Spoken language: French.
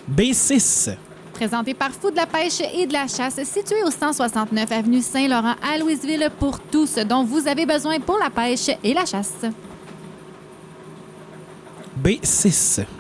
B6. Présenté par Fou de la pêche et de la chasse, situé au 169 avenue Saint-Laurent à Louisville pour tout ce dont vous avez besoin pour la pêche et la chasse. B6.